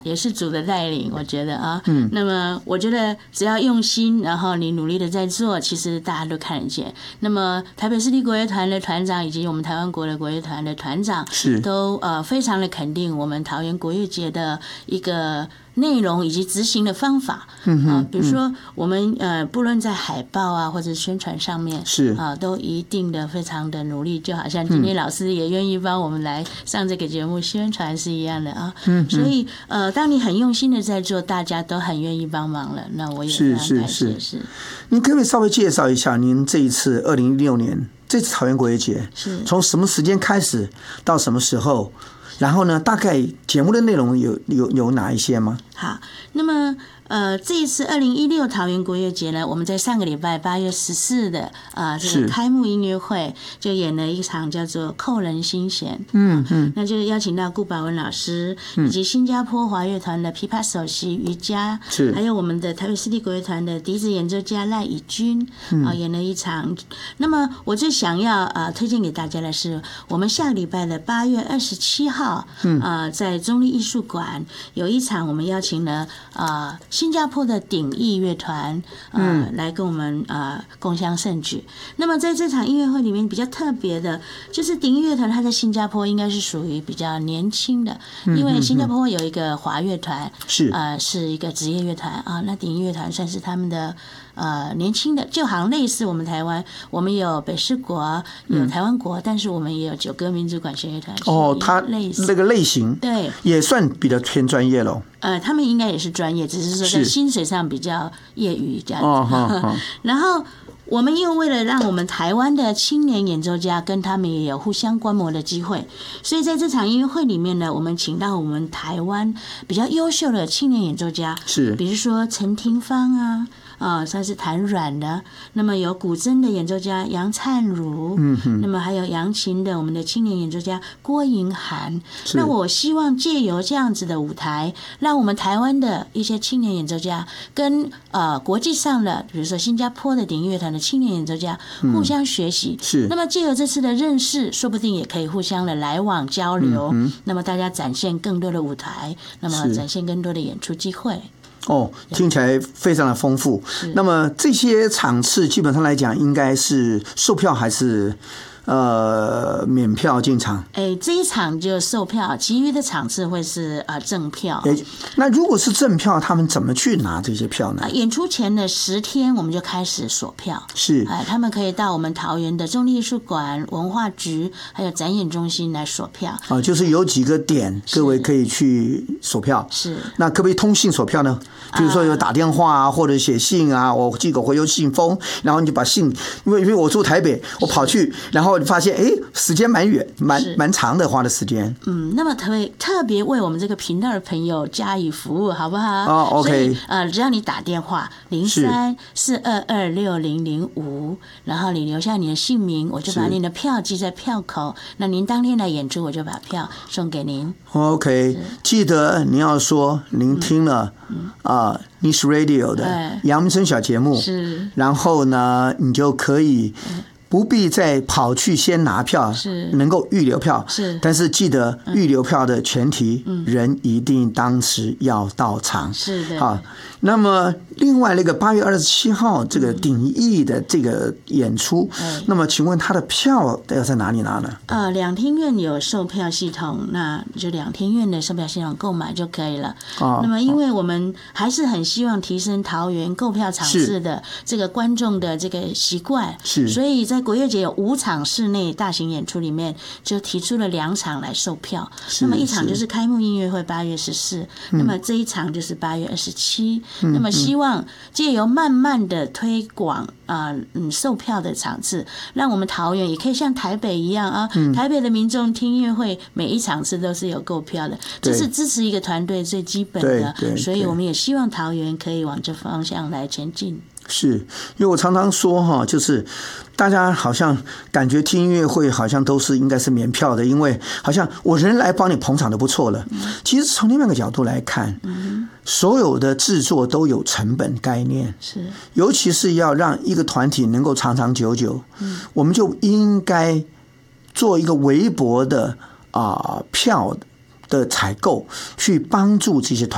也是主的带领，我觉得啊，那么我觉得只要用心，然后你努力的在做，其实大家都看得见。那么台北市立国乐团的团长以及我们台湾国的国乐团的团长都非常的肯定我们桃园国乐节的一个内容以及执行的方法，比如说我们不论在海报啊或者宣传上面都一定的非常的努力，就好像今天老师也愿意帮我们来上这个节目宣传是一样的啊。所以当你很用心的在做，大家都很愿意帮忙了，那我也非常感谢。是， 您可不可以稍微介绍一下您这一次2016年这次桃园国乐节从什么时间开始到什么时候？然后呢，大概节目的内容有哪一些吗？ 好，那么这一次2016桃园国乐节呢，我们在上个礼拜8月14的这个开幕音乐会就演了一场叫做《扣人心弦》。那就邀请到顾宝文老师，以及新加坡华乐团的琵琶首席瑜伽，还有我们的台北市立国乐团的笛子演奏家赖以军演了一场。那么我最想要推荐给大家的是，我们下个礼拜的8月27号在中立艺术馆有一场，我们邀请了新加坡的鼎艺乐团来跟我们共襄盛举。那么在这场音乐会里面比较特别的就是鼎艺乐团，它在新加坡应该是属于比较年轻的，因为新加坡有一个华乐团是一个职业乐团那鼎艺乐团算是他们的年轻的，就好像类似我们台湾，我们有北市国，有台湾国，但是我们也有九歌民族管弦乐团。 它那个类型对也算比较偏专业咯。 他们应该也是专业，只是说在薪水上比较业余这样子。然后我们又为了让我们台湾的青年演奏家跟他们也有互相观摩的机会，所以在这场音乐会里面呢，我们请到我们台湾比较优秀的青年演奏家，比如说陈廷芳算是弹软的，那么有古筝的演奏家杨灿如，那么还有扬琴的我们的青年演奏家郭莹涵。那我希望借由这样子的舞台，让我们台湾的一些青年演奏家跟国际上的，比如说新加坡的鼎艺乐团的青年演奏家互相学习。那么借由这次的认识，说不定也可以互相的来往交流，那么大家展现更多的舞台，那么展现更多的演出机会。 听起来非常的丰富。那么这些场次基本上来讲，应该是售票还是免票进场？ 这一场就售票，其余的场次会是赠票。 那如果是赠票，他们怎么去拿这些票呢？ 演出前的10天，我们就开始锁票。他们可以到我们桃园的中立艺术馆、文化局还有展演中心来锁票。 就是有几个点，各位可以去锁票。那可不可以通信锁票呢？比如说有打电话或者写信我寄个回邮信封，然后你就把信，因为我住台北，我跑去，然后发现时间蛮远，蛮长的花的时间。 那么特别为我们这个频道的朋友加以服务，好不好 ？OK。 只要你打电话03-422-6005，然后你留下你的姓名，我就把你的票寄在票口。那您当天来演出，我就把票送给您。 OK， 记得你要说您听了Niche Radio 的阳明生小节目，然后呢，你就可以不必再跑去先拿票，能够预留票，但是记得预留票的前提，人一定当时要到场。那么另外那个8月27号这个鼎艺的这个演出，那么请问他的票要在哪里拿呢 ？2厅院有售票系统，那就2厅院的售票系统购买就可以了。那么因为我们还是很希望提升桃园购票场次的这个观众的这个习惯，所以在国乐节有5场室内大型演出里面，就提出了2场来售票。那么一场就是开幕音乐会8月14，那么这一场就是8月27。那么希望借由慢慢的推广售票的场次，让我们桃园也可以像台北一样台北的民众听音乐会每一场次都是有购票的，这是支持一个团队最基本的，所以我们也希望桃园可以往这方向来前进。 因为我常常说就是大家好像感觉听音乐会好像都是应该是免票的，因为好像我人来帮你捧场就不错了。其实从另外一个角度来看，所有的制作都有成本概念，尤其是要让一个团体能够长长久久，我们就应该做一个微薄的票的采购，去帮助这些团体。